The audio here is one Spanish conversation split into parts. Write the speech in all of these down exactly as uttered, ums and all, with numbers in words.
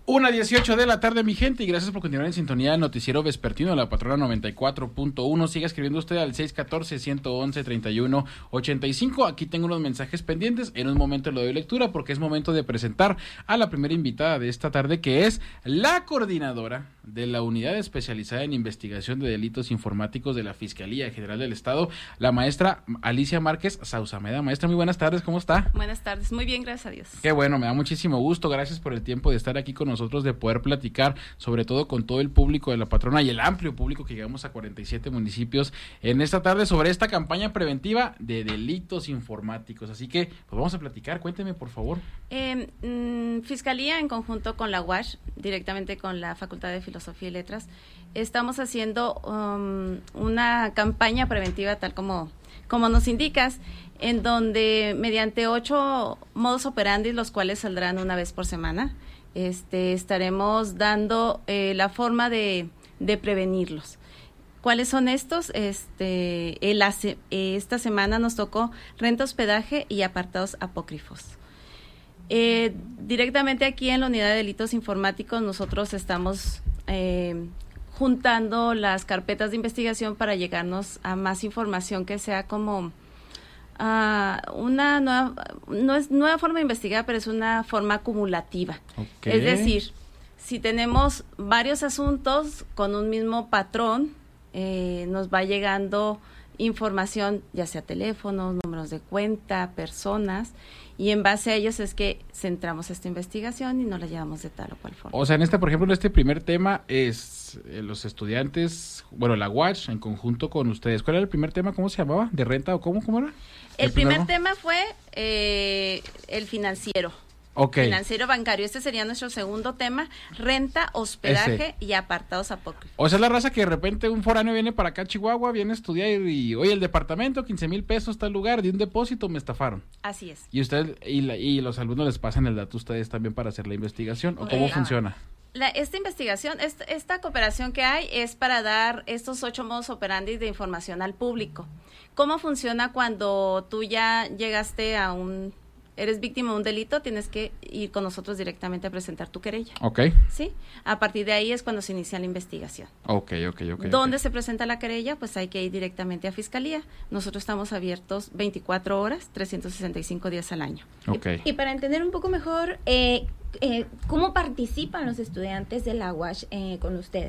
Una dieciocho de la tarde, mi gente, y gracias por continuar en sintonía del noticiero vespertino de la Patrona noventa y cuatro punto uno. Siga escribiendo usted al seis uno cuatro, uno uno uno, tres uno ocho cinco. Aquí tengo unos mensajes pendientes. En un momento le doy lectura porque es momento de presentar a la primera invitada de esta tarde, que es la coordinadora de la Unidad Especializada en Investigación de Delitos Informáticos de la Fiscalía General del Estado, la maestra Alicia Márquez Sausameda. Maestra, muy buenas tardes, ¿cómo está? Buenas tardes, muy bien, gracias a Dios. Qué bueno, me da muchísimo gusto. Gracias por el tiempo de estar aquí con nosotros, de poder platicar, sobre todo con todo el público de la Patrona y el amplio público que llegamos a cuarenta y siete municipios en esta tarde sobre esta campaña preventiva de delitos informáticos. Así que, pues vamos a platicar. Cuénteme, por favor. Eh, mm, Fiscalía, en conjunto con la U A S H, directamente con la Facultad de Filosofía y Letras, estamos haciendo um, una campaña preventiva tal como, como nos indicas, en donde mediante ocho modos operandi, los cuales saldrán una vez por semana, este, estaremos dando eh, la forma de, de prevenirlos. ¿Cuáles son estos? Este, el, esta semana nos tocó renta, hospedaje y apartados apócrifos. Eh, directamente aquí en la Unidad de Delitos Informáticos nosotros estamos eh, juntando las carpetas de investigación para llegarnos a más información que sea como uh, una nueva, no es nueva forma de investigar, pero es una forma acumulativa. Okay. Es decir, si tenemos varios asuntos con un mismo patrón, eh, nos va llegando información, ya sea teléfonos, números de cuenta, personas, y en base a ellos es que centramos esta investigación y no la llevamos de tal o cual forma. O sea, en este, por ejemplo, en este primer tema es eh, los estudiantes, bueno, la U A S H en conjunto con ustedes. ¿Cuál era el primer tema? ¿Cómo se llamaba? ¿De renta o cómo? ¿Cómo era? El, el primer primero? tema fue eh, el financiero. Okay. Financiero bancario. Este sería nuestro segundo tema, renta, hospedaje Ese. y apartados apócrifos. O sea, es la raza que de repente un foráneo viene para acá a Chihuahua, viene a estudiar y, oye, el departamento, quince mil pesos tal lugar, de un depósito, me estafaron. Así es. ¿Y usted y, la, y los alumnos les pasan el dato a ustedes también para hacer la investigación? ¿O cómo eh, funciona? La, esta investigación, esta, esta cooperación que hay es para dar estos ocho modos operandi de información al público. ¿Cómo funciona cuando tú ya llegaste a un... eres víctima de un delito, tienes que ir con nosotros directamente a presentar tu querella. Ok. ¿Sí? A partir de ahí es cuando se inicia la investigación. Ok, ok, ok. ¿Dónde okay. se presenta la querella? Pues hay que ir directamente a Fiscalía. Nosotros estamos abiertos veinticuatro horas, trescientos sesenta y cinco días al año. Ok. Y, y para entender un poco mejor, eh, eh, ¿cómo participan los estudiantes de la U A S H eh, con ustedes?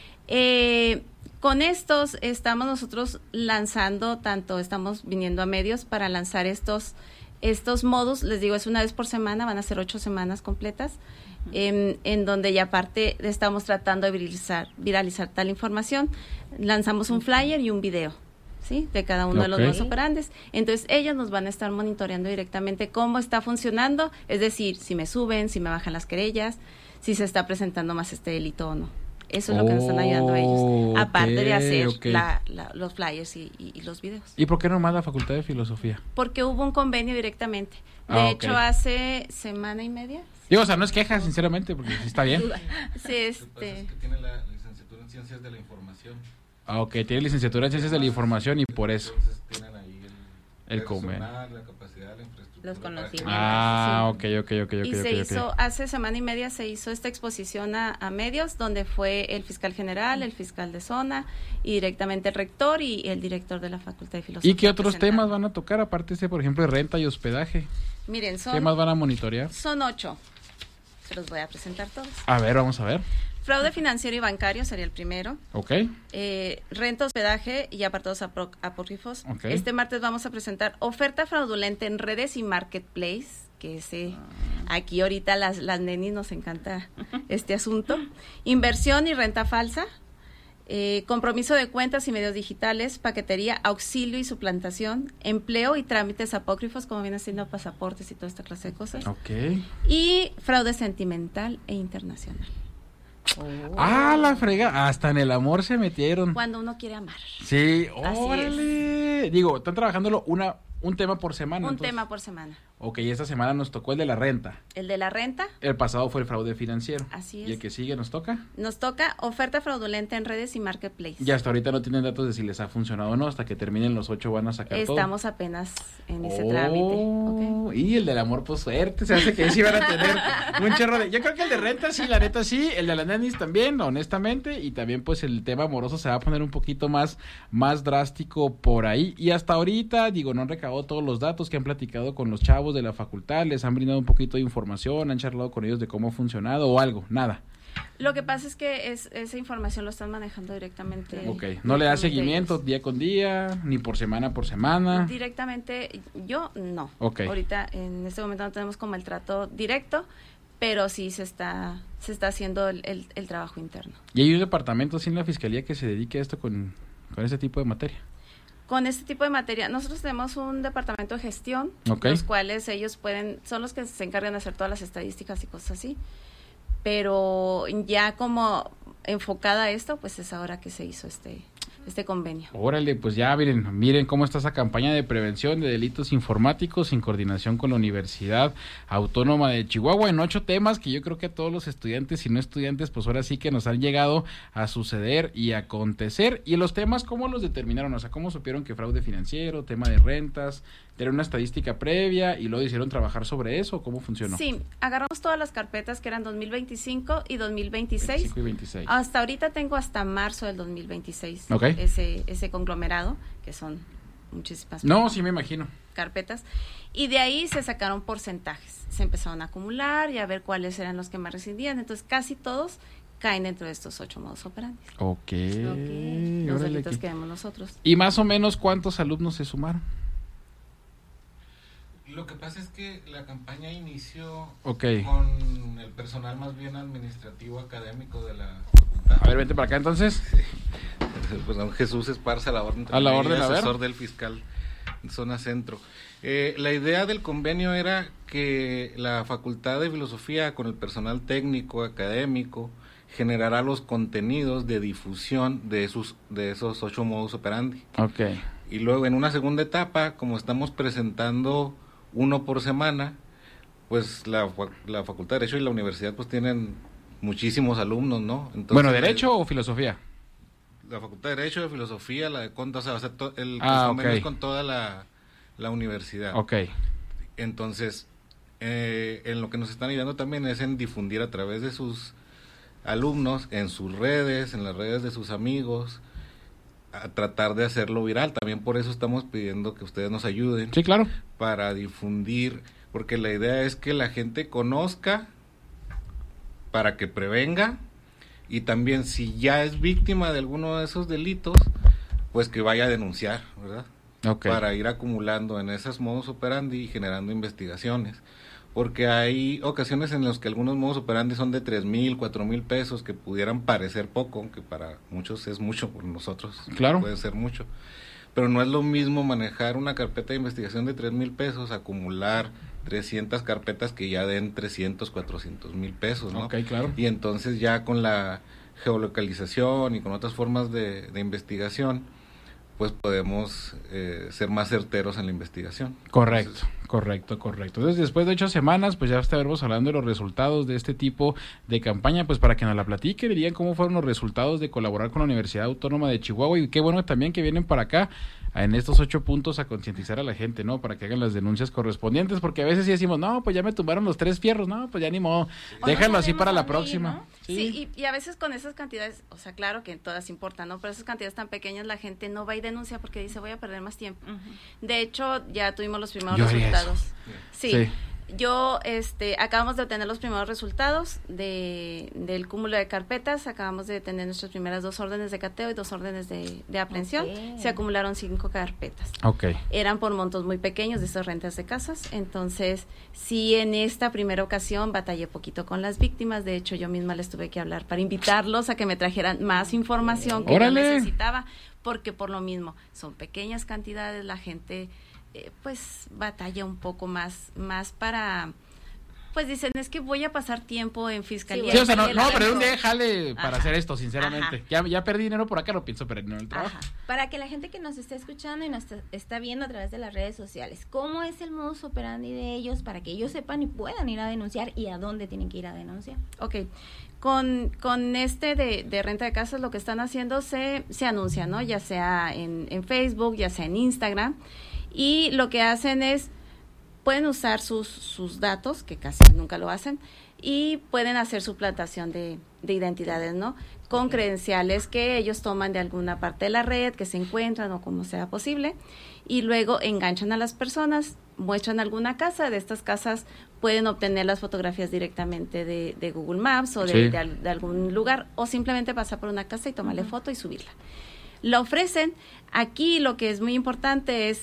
Eh... Con estos estamos nosotros lanzando, tanto estamos viniendo a medios para lanzar estos estos modos, les digo, es una vez por semana, van a ser ocho semanas completas, uh-huh. en, en donde ya aparte estamos tratando de viralizar, viralizar tal información. Lanzamos un flyer y un video, ¿sí? De cada uno okay. de los modos operandes. Entonces ellos nos van a estar monitoreando directamente cómo está funcionando, es decir, si me suben, si me bajan las querellas, si se está presentando más este delito o no. Eso es lo que nos están ayudando ellos, aparte okay, de hacer okay. la, la, los flyers y, y, y los videos. ¿Y por qué no más la Facultad de Filosofía? Porque hubo un convenio directamente. De ah, hecho, okay. hace semana y media. Digo, o sea, no es queja, sinceramente, porque sí está bien. Sí, este... Es que tiene la licenciatura en Ciencias de la Información. Ah, ok, tiene licenciatura en Ciencias de la Información y por eso. Entonces tienen ahí el, el convenio. La capacidad, la infraestructura. Los conocimientos. Ah, sí. ok, ok, ok, ok. Y se okay, hizo, okay. hace semana y media se hizo esta exposición a, a medios, donde fue el fiscal general, el fiscal de zona, y directamente el rector y el director de la Facultad de Filosofía. ¿Y qué otros temas van a tocar, aparte de, por ejemplo, de renta y hospedaje? Miren, son... ¿Qué más van a monitorear? Son ocho. Se los voy a presentar todos. A ver, vamos a ver. Fraude financiero y bancario sería el primero. Ok. Eh, renta, hospedaje y apartados apro- apócrifos. Okay. Este martes vamos a presentar oferta fraudulenta en redes y marketplace, que ese, ah. aquí ahorita las, las nenis nos encanta este asunto. Inversión y renta falsa. Eh, compromiso de cuentas y medios digitales, paquetería, auxilio y suplantación, empleo y trámites apócrifos, como viene siendo pasaportes y toda esta clase de cosas. Ok. Y fraude sentimental e internacional. Oh. Ah, la frega, hasta en el amor se metieron. Cuando uno quiere amar. Sí, órale. Digo, están trabajándolo una un tema por semana. Un entonces. tema por semana. Ok, esta semana nos tocó el de la renta. El de la renta. El pasado fue el fraude financiero. Así es. ¿Y el que sigue nos toca? Nos toca oferta fraudulenta en redes y marketplace. Y hasta ahorita no tienen datos de si les ha funcionado o no, hasta que terminen los ocho van a sacar todo. Estamos apenas en ese oh, trámite. Okay. Y el del amor, pues suerte, se hace que sí van a tener un chorro de... Yo creo que el de renta sí, la neta sí, el de las nenis también, honestamente, y también pues el tema amoroso se va a poner un poquito más, más drástico por ahí. Y hasta ahorita, digo, no han recabado todos los datos que han platicado con los chavos de la facultad, les han brindado un poquito de información, han charlado con ellos de cómo ha funcionado o algo, nada. Lo que pasa es que es, esa información lo están manejando directamente. Ok, no le da seguimiento ellos. día con día, ni por semana por semana. Directamente, yo no. Ok. Ahorita, en este momento no tenemos como el trato directo, pero sí se está se está haciendo el, el, el trabajo interno. ¿Y hay un departamento así en la fiscalía que se dedique a esto con, con ese tipo de materia? Con este tipo de materia, nosotros tenemos un departamento de gestión, okay. los cuales ellos pueden, son los que se encargan de hacer todas las estadísticas y cosas así, pero ya como enfocada a esto, pues es ahora que se hizo este este convenio. Órale, pues ya miren, miren cómo está esa campaña de prevención de delitos informáticos en coordinación con la Universidad Autónoma de Chihuahua en ocho temas que yo creo que a todos los estudiantes y no estudiantes pues ahora sí que nos han llegado a suceder y a acontecer. Y los temas, ¿cómo los determinaron? O sea, ¿cómo supieron que fraude financiero, tema de rentas, tener una estadística previa y luego hicieron trabajar sobre eso? ¿Cómo funcionó? Sí, agarramos todas las carpetas que eran dos mil veinticinco y dos mil veintiséis. veinticinco y veintiséis. Hasta ahorita tengo hasta marzo del dos mil veintiséis. Okay. Ese, ese conglomerado, que son muchísimas No, sí me imagino. carpetas, y de ahí se sacaron porcentajes, se empezaron a acumular y a ver cuáles eran los que más rescindían, entonces casi todos caen dentro de estos ocho modos operandi. Ok. okay. Los Órale, delitos que... que vemos nosotros. ¿Y más o menos cuántos alumnos se sumaron? Lo que pasa es que la campaña inició okay. con el personal más bien administrativo académico de la facultad. A ver, vente para acá entonces. Sí. Pues don Jesús Esparza, a la orden, a la orden, asesor del fiscal zona centro. Eh, la idea del convenio era que la Facultad de Filosofía con el personal técnico, académico, generará los contenidos de difusión de esos, de esos ocho modus operandi. Okay. Y luego en una segunda etapa, como estamos presentando uno por semana, pues la, la Facultad de Derecho y la universidad pues tienen muchísimos alumnos, ¿no? Entonces, bueno, ¿Derecho el, o Filosofía? La Facultad de Derecho, de Filosofía, la de Conta, o sea, to, el ah, convenio okay. es con toda la, la universidad. Ok. Entonces, eh, en lo que nos están ayudando también es en difundir a través de sus alumnos, en sus redes, en las redes de sus amigos, a tratar de hacerlo viral. También por eso estamos pidiendo que ustedes nos ayuden. Sí, claro. Para difundir, porque la idea es que la gente conozca para que prevenga, y también si ya es víctima de alguno de esos delitos, pues que vaya a denunciar, ¿verdad? Okay. Para ir acumulando en esos modus operandi y generando investigaciones. Porque hay ocasiones en las que algunos modus operandi son de tres mil, cuatro mil pesos, que pudieran parecer poco, aunque para muchos es mucho, por nosotros claro. puede ser mucho. Pero no es lo mismo manejar una carpeta de investigación de tres mil pesos, acumular trescientas carpetas que ya den trescientos, cuatrocientos mil pesos, ¿no? Okay, claro. Y entonces ya con la geolocalización y con otras formas de, de investigación, pues podemos eh, ser más certeros en la investigación. Correcto, Entonces, correcto, correcto. Entonces, después de ocho semanas, pues ya estaremos hablando de los resultados de este tipo de campaña, pues para que nos la platique, dirían cómo fueron los resultados de colaborar con la Universidad Autónoma de Chihuahua, y qué bueno también que vienen para acá en estos ocho puntos a concientizar a la gente, ¿no? Para que hagan las denuncias correspondientes, porque a veces sí decimos, no, pues ya me tumbaron los tres fierros, no, pues ya ni modo, déjalo no así para la dónde ir, próxima. ¿no? Sí, sí y, y a veces con esas cantidades, o sea, claro que todas importan, ¿no? Pero esas cantidades tan pequeñas la gente no va y denuncia porque dice, voy a perder más tiempo. Uh-huh. De hecho, ya tuvimos los primeros Yo resultados. Sí. sí. Yo, este, acabamos de obtener los primeros resultados de del cúmulo de carpetas, acabamos de tener nuestras primeras dos órdenes de cateo y dos órdenes de, de aprehensión. Okay. Se acumularon cinco carpetas. Okay. Eran por montos muy pequeños de estas rentas de casas, entonces sí, en esta primera ocasión batallé poquito con las víctimas. De hecho, yo misma les tuve que hablar para invitarlos a que me trajeran más información que ¡Órale! yo necesitaba, porque por lo mismo son pequeñas cantidades, la gente Eh, pues batalla un poco más más para pues dicen, es que voy a pasar tiempo en fiscalía. Sí, o sea, no, Jale, no la pero vengo. un día jale para Ajá. hacer esto, sinceramente. Ya, ya perdí dinero por acá, lo pienso perder en el trabajo. Ajá. Para que la gente que nos esté escuchando y nos está, está viendo a través de las redes sociales, ¿cómo es el modus operandi de ellos para que ellos sepan y puedan ir a denunciar y a dónde tienen que ir a denunciar? Ok, con, con este de, de renta de casas lo que están haciendo se, se anuncia, ¿no? Ya sea en, en Facebook, ya sea en Instagram, y lo que hacen es, pueden usar sus, sus datos, que casi nunca lo hacen, y pueden hacer suplantación de, de identidades, ¿no? Con credenciales que ellos toman de alguna parte de la red, que se encuentran o como sea posible, y luego enganchan a las personas, muestran alguna casa, de estas casas pueden obtener las fotografías directamente de, de Google Maps o de, Sí. de, al- de algún lugar, o simplemente pasar por una casa y tomarle foto y subirla. La ofrecen. Aquí lo que es muy importante es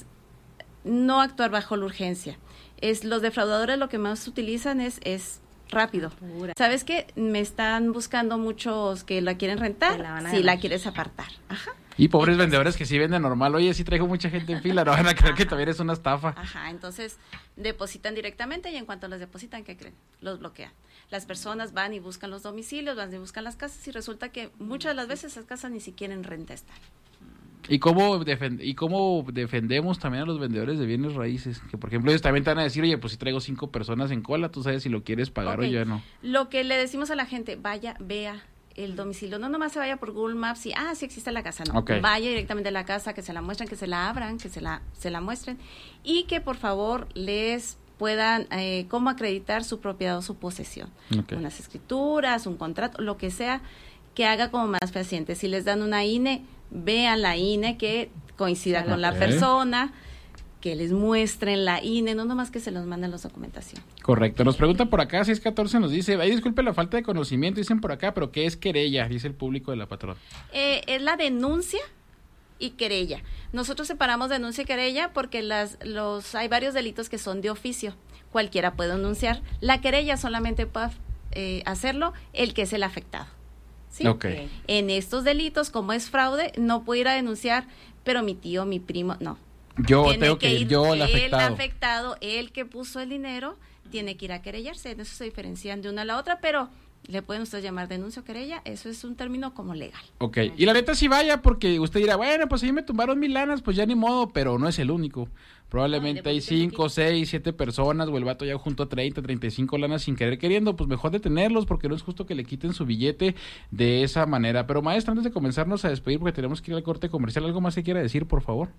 no actuar bajo la urgencia. Es los defraudadores lo que más utilizan es, es rápido. Pura. ¿Sabes qué? Me están buscando muchos que la quieren rentar, Te la van a si ganar. la quieres apartar. Ajá. Y pobres vendedores que sí venden normal. Oye, sí traigo mucha gente en fila, no van a creer que también es una estafa. Ajá, entonces depositan directamente y en cuanto las depositan, ¿qué creen? Los bloquean. Las personas van y buscan los domicilios, van y buscan las casas y resulta que muchas de las veces esas casas ni siquiera en renta están. ¿Y cómo, defen- ¿Y cómo defendemos también a los vendedores de bienes raíces? Que, por ejemplo, ellos también te van a decir, oye, pues si traigo cinco personas en cola, tú sabes si lo quieres pagar Ok. o ya no. Lo que le decimos a la gente, vaya, vea el domicilio, no nomás se vaya por Google Maps y, ah, sí existe la casa, no, Ok. vaya directamente a la casa, que se la muestren, que se la abran, que se la, se la muestren y que por favor les puedan, eh, cómo acreditar su propiedad o su posesión. Ok. Unas escrituras, un contrato, lo que sea, que haga como más fehaciente. Si les dan una I N E, vean la I N E que coincida con la Ok. persona, que les muestren la I N E, no nomás que se los manden la documentación. Correcto. Nos preguntan por acá, seis catorce nos dice, ay, disculpe la falta de conocimiento, dicen por acá, pero ¿qué es querella? Dice el público de la patrona. Eh, es la denuncia y querella. Nosotros separamos denuncia y querella porque las, los, hay varios delitos que son de oficio. Cualquiera puede denunciar. La querella solamente puede eh, hacerlo el que es el afectado. ¿Sí? Ok. En estos delitos, como es fraude, no puedo ir a denunciar, pero mi tío, mi primo, no. Yo Tiene tengo que ir, yo el afectado. El afectado, el que puso el dinero, tiene que ir a querellarse. En eso se diferencian de una a la otra, pero le pueden ustedes llamar denuncia o querella, eso es un término como legal. Ok, y la neta sí vaya, porque usted dirá, bueno, pues ahí me tumbaron mil lanas, pues ya ni modo, pero no es el único. Probablemente No, y hay depositen cinco, poquito. seis, siete personas, o el vato ya junto a treinta, treinta y cinco lanas sin querer queriendo, pues mejor detenerlos, porque no es justo que le quiten su billete de esa manera. Pero maestra, antes de comenzarnos a despedir, porque tenemos que ir al corte comercial, ¿algo más que quiera decir, por favor?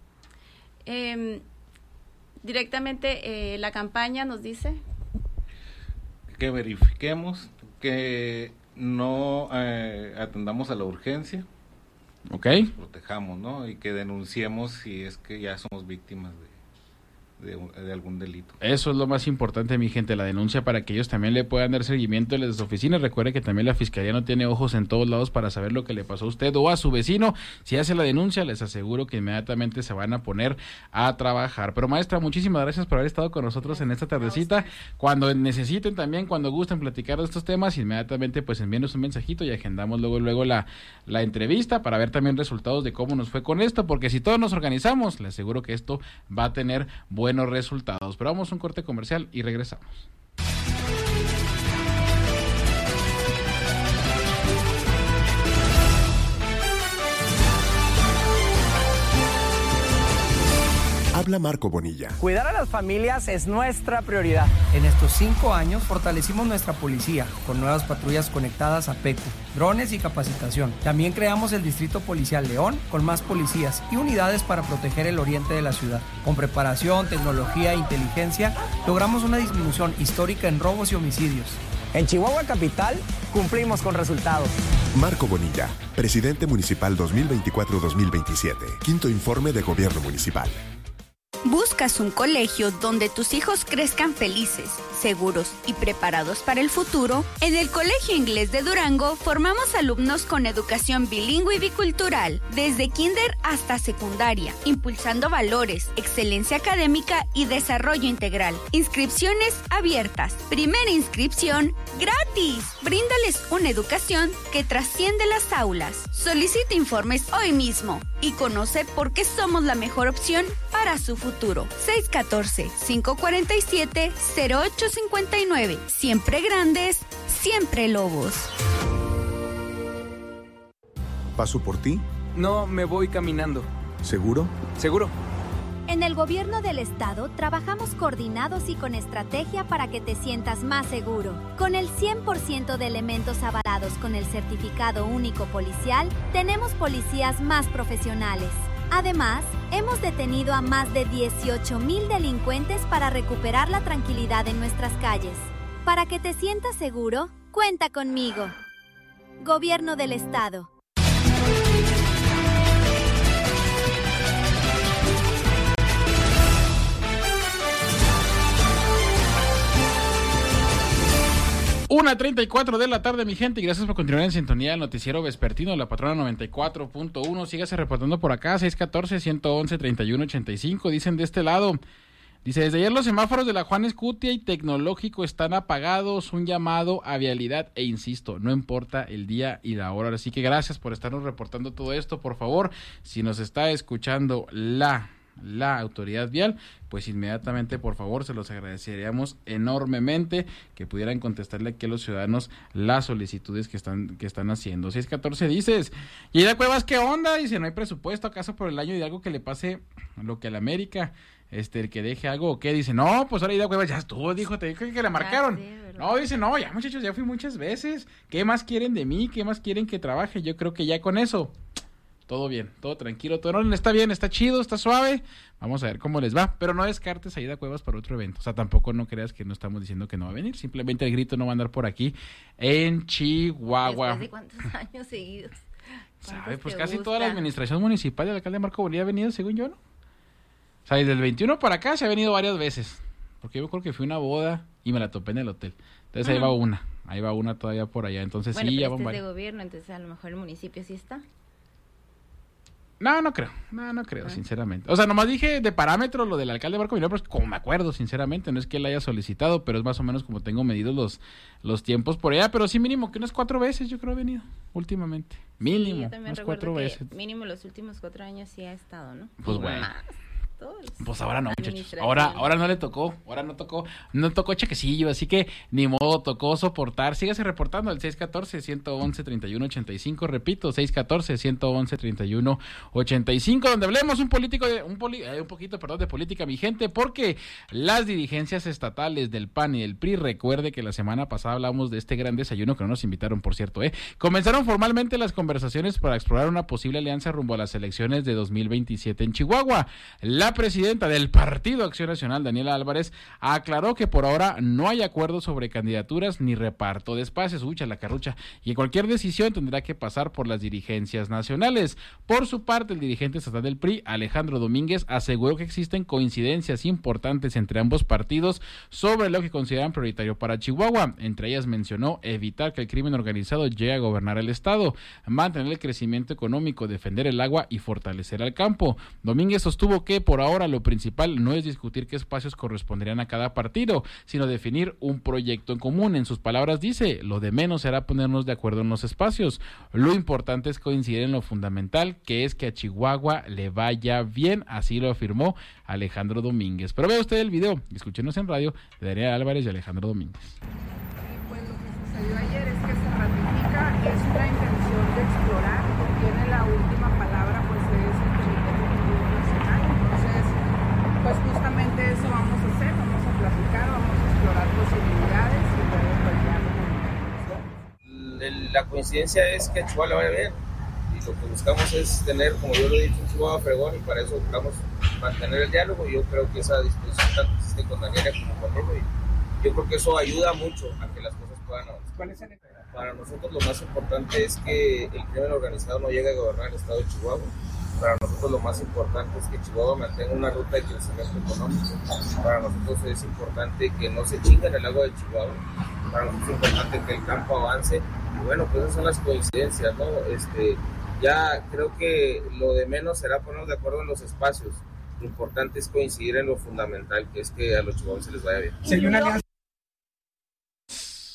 Eh, directamente eh, la campaña nos dice Que verifiquemos, que no eh, atendamos a la urgencia, Ok. protejamos, ¿no? Y que denunciemos si es que ya somos víctimas de, de, de algún delito. Eso es lo más importante, mi gente, la denuncia para que ellos también le puedan dar seguimiento en las oficinas. Recuerde que también la fiscalía no tiene ojos en todos lados para saber lo que le pasó a usted o a su vecino. Si hace la denuncia, les aseguro que inmediatamente se van a poner a trabajar. Pero maestra, muchísimas gracias por haber estado con nosotros en esta tardecita. Cuando necesiten también, cuando gusten platicar de estos temas, inmediatamente pues envíenos un mensajito y agendamos luego luego la, la entrevista para ver también resultados de cómo nos fue con esto, porque si todos nos organizamos, les aseguro que esto va a tener buenos resultados. Pero vamos a un corte comercial y regresamos. Habla Marco Bonilla. Cuidar a las familias es nuestra prioridad. En estos cinco años fortalecimos nuestra policía con nuevas patrullas conectadas a PECU, drones y capacitación. También creamos el Distrito Policial León con más policías y unidades para proteger el oriente de la ciudad. Con preparación, tecnología e inteligencia, logramos una disminución histórica en robos y homicidios. En Chihuahua Capital cumplimos con resultados. Marco Bonilla, presidente municipal dos mil veinticuatro dos mil veintisiete. Quinto informe de gobierno municipal. ¿Buscas un colegio donde tus hijos crezcan felices, seguros y preparados para el futuro? En el Colegio Inglés de Durango formamos alumnos con educación bilingüe y bicultural, desde kinder hasta secundaria, impulsando valores, excelencia académica y desarrollo integral. Inscripciones abiertas. Primera inscripción gratis. Bríndales una educación que trasciende las aulas. Solicita informes hoy mismo. y conoce por qué somos la mejor opción para su futuro. seis uno cuatro, cinco cuatro siete, cero ocho cinco nueve. Siempre grandes, siempre Lobos. ¿Paso por ti? No, me voy caminando. ¿Seguro? ¿Seguro? En el gobierno del estado trabajamos coordinados y con estrategia para que te sientas más seguro. Con el cien por ciento de elementos avalados con el certificado único policial, tenemos policías más profesionales. Además, hemos detenido a más de dieciocho mil delincuentes para recuperar la tranquilidad en nuestras calles. Para que te sientas seguro, cuenta conmigo. Gobierno del estado. una treinta y cuatro de la tarde, mi gente, y gracias por continuar en sintonía del noticiero vespertino de la Patrona noventa y cuatro punto uno. Sígase reportando por acá, seis uno cuatro, uno once, treinta y uno ochenta y cinco. Dicen de este lado, dice, desde ayer los semáforos de la Juan Escutia y Tecnológico están apagados, un llamado a vialidad, e insisto, no importa el día y la hora. Así que gracias por estarnos reportando todo esto. Por favor, si nos está escuchando la... la autoridad vial, pues inmediatamente, por favor, se los agradeceríamos enormemente que pudieran contestarle aquí a los ciudadanos las solicitudes que están que están haciendo. seis catorce dices, y Aida Cuevas, ¿qué onda? Dice, ¿no hay presupuesto acaso por el año de algo que le pase lo que a la América? Este, el que deje algo o qué? Dice, no, pues ahora Aida Cuevas ya estuvo, dijo, te dijo que la marcaron. Sí, no, dice, no, ya muchachos, ya fui muchas veces. ¿Qué más quieren de mí? ¿Qué más quieren que trabaje? Yo creo que ya con eso todo bien, todo tranquilo, todo no, está bien, está chido, está suave. Vamos a ver cómo les va, pero no descartes a Aida Cuevas para otro evento. O sea, tampoco no creas que no estamos diciendo que no va a venir, simplemente el grito no va a andar por aquí en Chihuahua. ¿Después de cuántos años seguidos? ¿Sabe? Pues casi gusta? Toda la administración municipal del alcalde Marco Bonilla ha venido, según yo, ¿no? O sea, desde el veintiuno para acá se ha venido varias veces, porque yo creo que fui a una boda y me la topé en el hotel. Entonces ah. ahí va una, ahí va una todavía por allá, entonces bueno, sí, pero ya este van es varias. De gobierno, entonces a lo mejor el municipio sí está. No, no creo, no, no creo, ah. sinceramente. O sea, nomás dije de parámetros lo del alcalde Marco Bonilla, pero como me acuerdo, sinceramente, no es que él haya solicitado, pero es más o menos como tengo medidos los los tiempos por allá, pero sí mínimo que unas cuatro veces yo creo ha venido últimamente, mínimo, sí, yo también unas cuatro que veces. Mínimo los últimos cuatro años sí ha estado, ¿no? Pues bueno. Pues ahora no, muchachos. Ahora, ahora no le tocó, ahora no tocó, no tocó chequecillo, así que ni modo, tocó soportar. Sígase reportando al seis uno cuatro, uno once, treinta y uno ochenta y cinco, repito, seis uno cuatro, uno once, treinta y uno ochenta y cinco, donde hablemos un político de, un, poli, eh, un poquito, perdón, de política, mi gente, porque las dirigencias estatales del P A N y del P R I, recuerde que la semana pasada hablamos de este gran desayuno que no nos invitaron, por cierto, eh, comenzaron formalmente las conversaciones para explorar una posible alianza rumbo a las elecciones de dos mil veintisiete en Chihuahua. La presidenta del Partido Acción Nacional, Daniela Álvarez, aclaró que por ahora no hay acuerdo sobre candidaturas ni reparto de espacios, ucha la carrucha, y cualquier decisión tendrá que pasar por las dirigencias nacionales. Por su parte, el dirigente estatal del P R I, Alejandro Domínguez, aseguró que existen coincidencias importantes entre ambos partidos sobre lo que consideran prioritario para Chihuahua. Entre ellas mencionó evitar que el crimen organizado llegue a gobernar el estado, mantener el crecimiento económico, defender el agua y fortalecer al campo. Domínguez sostuvo que por ahora lo principal no es discutir qué espacios corresponderían a cada partido, sino definir un proyecto en común. En sus palabras dice, lo de menos será ponernos de acuerdo en los espacios. Lo importante es coincidir en lo fundamental, que es que a Chihuahua le vaya bien, así lo afirmó Alejandro Domínguez. Pero vea usted el video y escúchenos en radio de Daniela Álvarez y Alejandro Domínguez. Pues lo que sucedió ayer es que se ratifica, es una intención de explorar, tiene la última palabra, pues es el Comité Ejecutivo Nacional. Entonces, pues justamente eso vamos a hacer, vamos a platicar, vamos a explorar posibilidades y luego pues ya lo La coincidencia es que a Chihuahua le vaya bien y lo que buscamos es tener, como yo lo he dicho, un Chihuahua fregón y para eso buscamos mantener el diálogo y yo creo que esa disposición tanto existe con Daniela como conmigo y yo creo que eso ayuda mucho a que las cosas puedan avanzar. Para nosotros lo más importante es que el crimen organizado no llegue a gobernar el estado de Chihuahua. Para nosotros lo más importante es que Chihuahua mantenga una ruta de crecimiento económico. Para nosotros es importante que no se chingue el agua de Chihuahua. Para nosotros es importante que el campo avance. Y bueno, pues esas son las coincidencias, ¿no? Este, ya creo que lo de menos será ponernos de acuerdo en los espacios. Lo importante es coincidir en lo fundamental, que es que a los chihuahuenses les vaya bien. Si hay una alianza.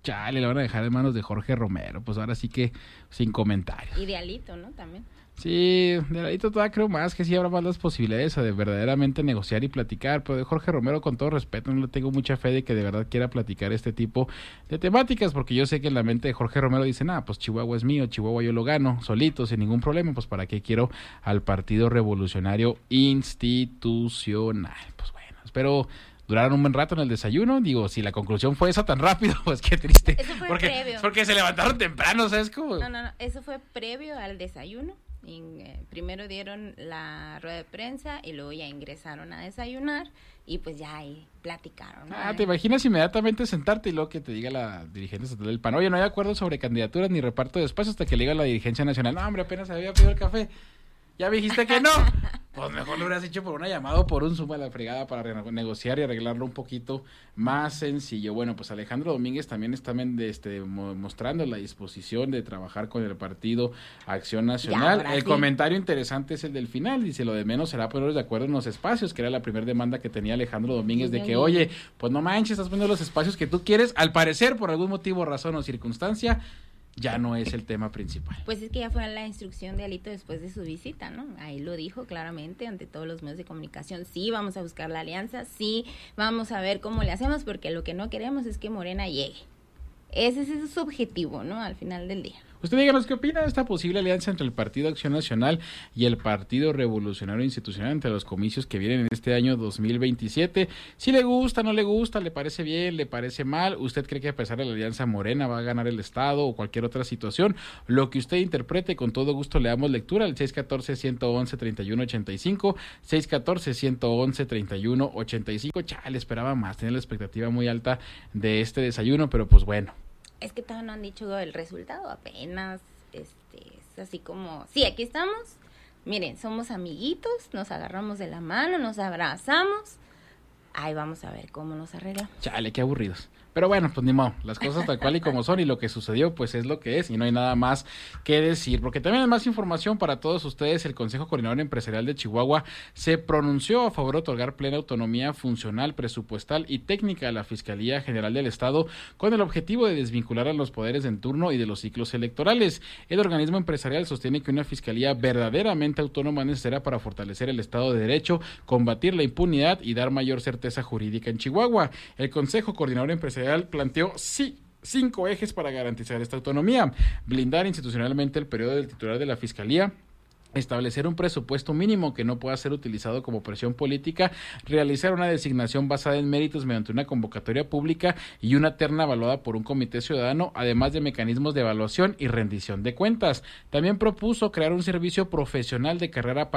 chale, la van a dejar en manos de Jorge Romero. Pues ahora sí que sin comentarios. Y de Alito, ¿no? También. Sí, de Alito todavía creo más que sí habrá más las posibilidades de verdaderamente negociar y platicar, pero de Jorge Romero, con todo respeto, no le tengo mucha fe de que de verdad quiera platicar este tipo de temáticas, porque yo sé que en la mente de Jorge Romero dicen, ah, pues Chihuahua es mío, Chihuahua yo lo gano, solito, sin ningún problema, pues para qué quiero al Partido Revolucionario Institucional. Pues bueno, espero duraron un buen rato en el desayuno. Digo, si la conclusión fue esa tan rápido, pues qué triste. Eso fue porque, previo. Porque se levantaron temprano, ¿sabes cómo? No, no, no, eso fue previo al desayuno. Y, eh, primero dieron la rueda de prensa y luego ya ingresaron a desayunar y pues ya ahí platicaron, ¿no? Ah, ¿te imaginas inmediatamente sentarte y luego que te diga la dirigente estatal del P A N? Oye, no hay acuerdo sobre candidaturas ni reparto de espacios, hasta que le diga la dirigencia nacional, no, hombre, apenas había pedido el café. ¿Ya me dijiste que no? Pues mejor lo hubieras hecho por una llamada o por un suma a la fregada para negociar y arreglarlo un poquito más sencillo. Bueno, pues Alejandro Domínguez también está este, mostrando la disposición de trabajar con el Partido Acción Nacional. El sí. comentario interesante es el del final. Dice, lo de menos será ponerlos de acuerdo en los espacios, que era la primera demanda que tenía Alejandro Domínguez, de que, oye, pues no manches, estás poniendo los espacios que tú quieres. Al parecer, por algún motivo, razón o circunstancia, ya no es el tema principal. Pues es que ya fue la instrucción de Alito después de su visita, ¿no? Ahí lo dijo claramente ante todos los medios de comunicación. Sí, vamos a buscar la alianza, sí, vamos a ver cómo le hacemos, porque lo que no queremos es que Morena llegue. Ese, ese es su objetivo, ¿no? Al final del día. Usted díganos qué opina de esta posible alianza entre el Partido Acción Nacional y el Partido Revolucionario Institucional entre los comicios que vienen en este año dos mil veintisiete. Si le gusta, no le gusta, le parece bien, le parece mal. ¿Usted cree que a pesar de la alianza Morena va a ganar el Estado o cualquier otra situación? Lo que usted interprete, con todo gusto le damos lectura al seis uno cuatro, uno uno uno, tres uno ocho cinco, seis uno cuatro, uno uno uno, tres uno ocho cinco. Chale, esperaba más, tenía la expectativa muy alta de este desayuno, pero pues bueno. Es que todavía no han dicho el resultado, apenas, este, es así como, sí, aquí estamos, miren, somos amiguitos, nos agarramos de la mano, nos abrazamos, ahí vamos a ver cómo nos arreglamos. Chale, qué aburridos. Pero bueno, pues ni modo, las cosas tal cual y como son, y lo que sucedió pues es lo que es y no hay nada más que decir, porque también hay más información para todos ustedes. El Consejo Coordinador Empresarial de Chihuahua se pronunció a favor de otorgar plena autonomía funcional, presupuestal y técnica a la Fiscalía General del Estado con el objetivo de desvincular a los poderes en turno y de los ciclos electorales. El organismo empresarial sostiene que una fiscalía verdaderamente autónoma es necesaria para fortalecer el Estado de Derecho, combatir la impunidad y dar mayor certeza jurídica en Chihuahua. El Consejo Coordinador Empresarial planteó sí cinco ejes para garantizar esta autonomía: blindar institucionalmente el periodo del titular de la Fiscalía, establecer un presupuesto mínimo que no pueda ser utilizado como presión política, realizar una designación basada en méritos mediante una convocatoria pública y una terna evaluada por un comité ciudadano, además de mecanismos de evaluación y rendición de cuentas. También propuso crear un servicio profesional de carrera